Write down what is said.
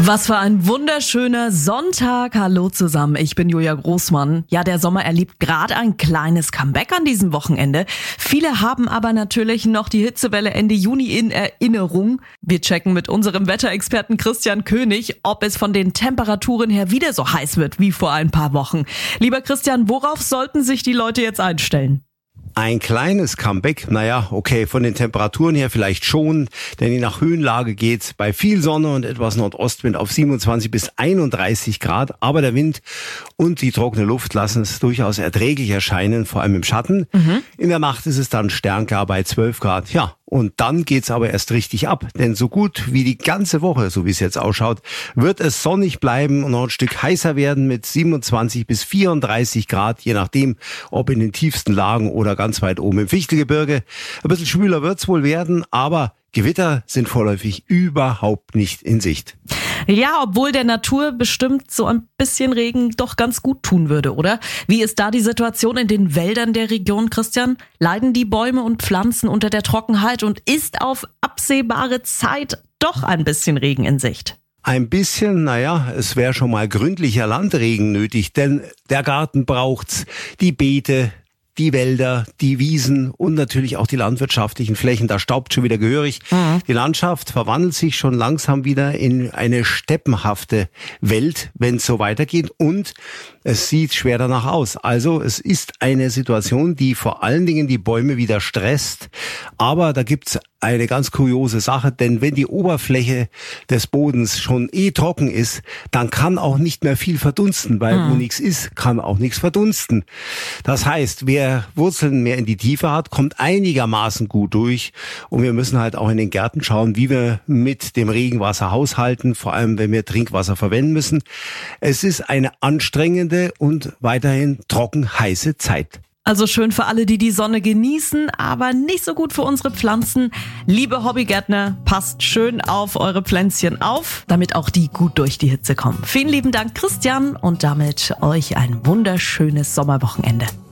Was für ein wunderschöner Sonntag. Hallo zusammen, ich bin Julia Großmann. Ja, der Sommer erlebt gerade ein kleines Comeback an diesem Wochenende. Viele haben aber natürlich noch die Hitzewelle Ende Juni in Erinnerung. Wir checken mit unserem Wetterexperten Christian König, ob es von den Temperaturen her wieder so heiß wird wie vor ein paar Wochen. Lieber Christian, worauf sollten sich die Leute jetzt einstellen? Ein kleines Comeback, naja, okay, von den Temperaturen her vielleicht schon, denn je nach Höhenlage geht's bei viel Sonne und etwas Nordostwind auf 27 bis 31 Grad, aber der Wind und die trockene Luft lassen es durchaus erträglich erscheinen, vor allem im Schatten. In der Nacht ist es dann sternklar bei 12 Grad, ja. Und dann geht's aber erst richtig ab, denn so gut wie die ganze Woche, so wie es jetzt ausschaut, wird es sonnig bleiben und noch ein Stück heißer werden mit 27 bis 34 Grad, je nachdem, ob in den tiefsten Lagen oder ganz weit oben im Fichtelgebirge. Ein bisschen schwüler wird's wohl werden, aber Gewitter sind vorläufig überhaupt nicht in Sicht. Ja, obwohl der Natur bestimmt so ein bisschen Regen doch ganz gut tun würde, oder? Wie ist da die Situation in den Wäldern der Region, Christian? Leiden die Bäume und Pflanzen unter der Trockenheit und ist auf absehbare Zeit doch ein bisschen Regen in Sicht? Ein bisschen, naja, es wäre schon mal gründlicher Landregen nötig, denn der Garten braucht's, die Beete, die Wälder, die Wiesen und natürlich auch die landwirtschaftlichen Flächen. Da staubt schon wieder gehörig. Die Landschaft verwandelt sich schon langsam wieder in eine steppenhafte Welt, wenn es so weitergeht. Und es sieht schwer danach aus. Also es ist eine Situation, die vor allen Dingen die Bäume wieder stresst. Aber da gibt's eine ganz kuriose Sache, denn wenn die Oberfläche des Bodens schon trocken ist, dann kann auch nicht mehr viel verdunsten, weil wo nichts ist, kann auch nichts verdunsten. Das heißt, wer Wurzeln mehr in die Tiefe hat, kommt einigermaßen gut durch und wir müssen halt auch in den Gärten schauen, wie wir mit dem Regenwasser haushalten, vor allem wenn wir Trinkwasser verwenden müssen. Es ist eine anstrengende und weiterhin trocken heiße Zeit. Also schön für alle, die die Sonne genießen, aber nicht so gut für unsere Pflanzen. Liebe Hobbygärtner, passt schön auf eure Pflänzchen auf, damit auch die gut durch die Hitze kommen. Vielen lieben Dank, Christian, und damit euch ein wunderschönes Sommerwochenende.